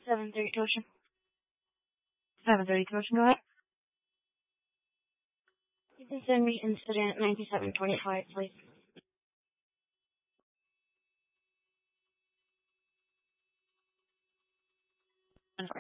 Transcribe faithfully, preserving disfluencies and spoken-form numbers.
seven thirty to Ocean. seven thirty to Ocean, go ahead. You can send me incident ninety-seven twenty-five, please.